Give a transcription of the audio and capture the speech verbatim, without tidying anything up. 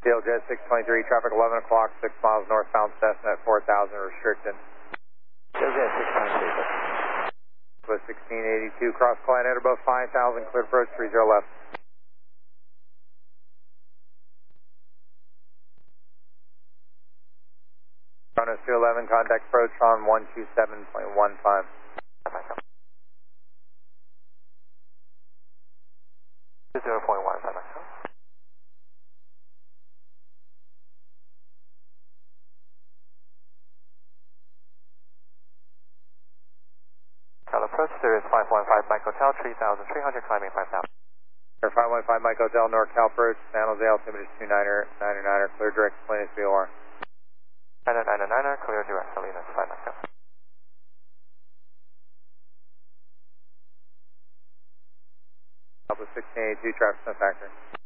SealJet six twenty-three, traffic eleven o'clock, six miles northbound Cessna at four thousand, restricted. SealJet six twenty-three. With sixteen eighty-two, cross Clyde at above five thousand, clear approach three zero left. Kronos two eleven, contact approach on one two seven point one five. zero point one five. Tower approach, there is five one five Mike Hotel, three thousand three hundred, climbing five thousand. five one five Mike Hotel, NorCal approach, San Jose altimeter is two niner, niner niner, clear direct, Salinas V O R. niner niner niner, clear direct, Salinas, five Mike. Alpha sixteen eighty-two, traffic no factor.